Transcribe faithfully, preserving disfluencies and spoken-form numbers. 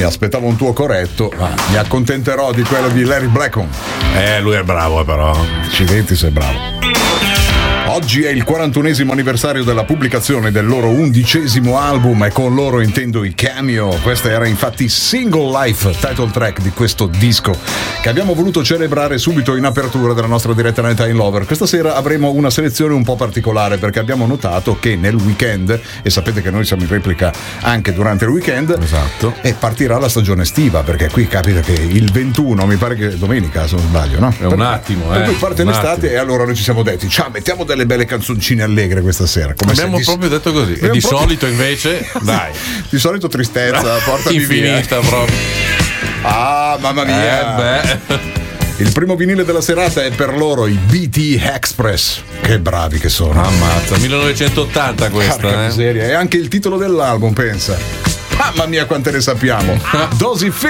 mi aspettavo un tuo corretto, ma mi accontenterò di quello di Larry Blackmon. Eh, lui è bravo però. Accidenti, sei bravo. Oggi è il quarantunesimo anniversario della pubblicazione del loro undicesimo album e con loro intendo i Cameo. Questa era infatti Single Life, title track di questo disco che abbiamo voluto celebrare subito in apertura della nostra diretta Night Time Lover. Questa sera avremo una selezione un po' particolare perché abbiamo notato che nel weekend, e sapete che noi siamo in replica anche durante il weekend, esatto, e partirà la stagione estiva, perché qui capita che il ventuno, mi pare che è domenica se non sbaglio, no? È un per, attimo, per eh. cui parte l'estate e allora noi ci siamo detti ciao, mettiamo delle belle canzoncine allegre questa sera. Come abbiamo di... proprio detto così. E di proprio... solito invece, dai. Di solito tristezza, portami infinita via. proprio. Ah, mamma mia. Eh beh. Il primo vinile della serata è per loro i B T Express. Che bravi che sono. Ammazza, millenovecentottanta questa. Porca eh. miseria. E anche il titolo dell'album, pensa. Mamma mia quante ne sappiamo. Does it feel